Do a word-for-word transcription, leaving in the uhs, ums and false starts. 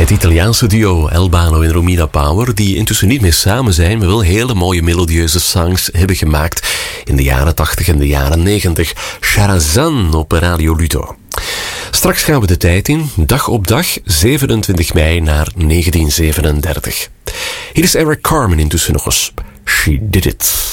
Het Italiaanse duo Albano en Romina Power, die intussen niet meer samen zijn, maar wel hele mooie melodieuze songs hebben gemaakt in de jaren tachtig en de jaren negentig. Charazan op Radio Ludo. Straks gaan we de tijd in, dag op dag, zevenentwintig mei naar negentien zevenendertig. Hier is Eric Carmen intussen nog eens. She Did It.